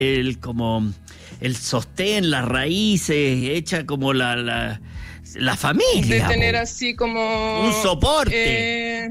como el sostén, las raíces, hecha como la familia. De tener así como... un soporte.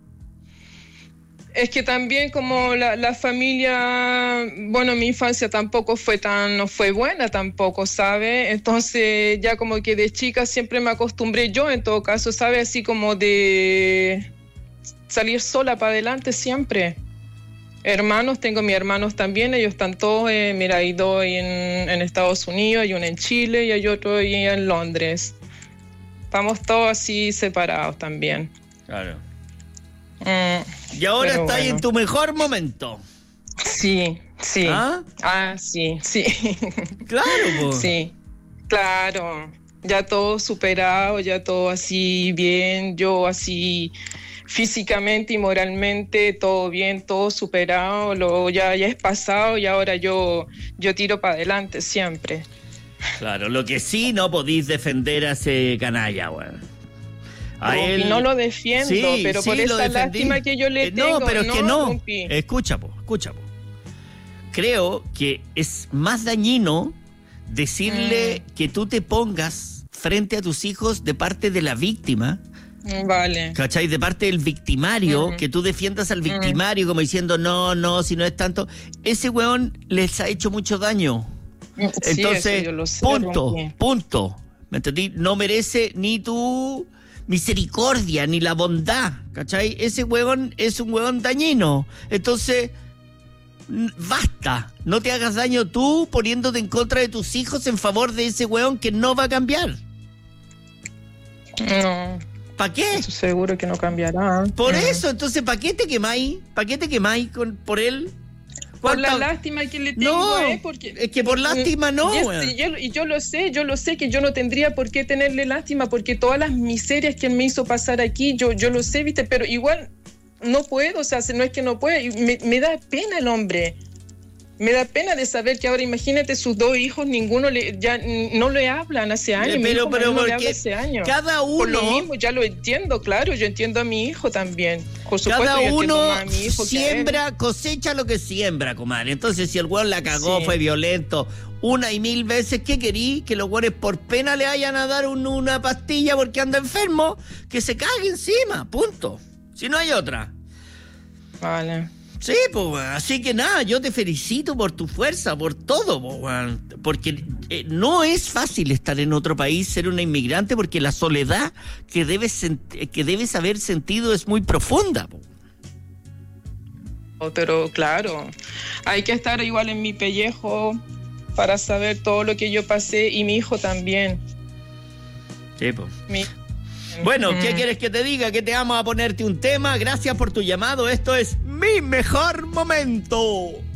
Es que también como la familia, bueno, mi infancia tampoco no fue buena tampoco, ¿sabes? Entonces ya como que de chica siempre me acostumbré yo, en todo caso, ¿sabes? Así como de salir sola para adelante siempre. Hermanos, tengo mis hermanos también, ellos están todos, mira, hay dos en Estados Unidos, hay uno en Chile y hay otro ahí en Londres. Estamos todos así separados también. Claro. Y ahora estás bueno. en tu mejor momento. Sí. ¿Ah? Sí. Claro, po. Sí, claro. Ya todo superado, ya todo así bien, yo así físicamente y moralmente todo bien, todo superado, ya es pasado y ahora yo tiro para adelante siempre. Claro, lo que sí no podís defender a ese canalla, weón. Y no lo defiendo, sí, pero por esa lástima que yo le tengo. No, pero es que no. Rumpi. Escucha, po. Creo que es más dañino decirle que tú te pongas frente a tus hijos de parte de la víctima. Vale. ¿Cachai? De parte del victimario, que tú defiendas al victimario como diciendo, no, si no es tanto. Ese weón les ha hecho mucho daño. Entonces, yo lo sé, punto. ¿Me entendí? No merece ni tu misericordia, ni la bondad, ¿cachai? Ese huevón es un huevón dañino. Entonces, basta. No te hagas daño tú poniéndote en contra de tus hijos en favor de ese huevón que no va a cambiar. No. ¿Para qué? Estoy seguro que no cambiará. Por eso, entonces, ¿para qué te quemáis? Por él? Por la lástima que le tengo, porque es que por lástima no. Y yo lo sé que yo no tendría por qué tenerle lástima, porque todas las miserias que él me hizo pasar aquí, yo lo sé, ¿viste? Pero igual no puedo, o sea, no es que no pueda, me da pena el hombre. Me da pena de saber que ahora, imagínate, sus dos hijos, ninguno ya no le hablan hace años. Pero no le habla hace años. Cada uno... Por lo mismo, ya lo entiendo, claro, yo entiendo a mi hijo también. Por supuesto, cada uno a mi hijo siembra, cosecha lo que siembra, comadre. Entonces, si el weón la cagó, fue violento, una y mil veces, ¿qué querí? Que los weones por pena le vayan a dar una pastilla porque anda enfermo, que se cague encima, punto. Si no hay otra. Vale. Sí, pues, así que nada, yo te felicito por tu fuerza, por todo, pues, porque no es fácil estar en otro país, ser una inmigrante, porque la soledad que debes haber sentido es muy profunda. Pues. Pero claro, hay que estar igual en mi pellejo para saber todo lo que yo pasé y mi hijo también. Sí, pues. Bueno, ¿qué quieres que te diga? Que te vamos a ponerte un tema. Gracias por tu llamado. Esto es Mi Mejor Momento.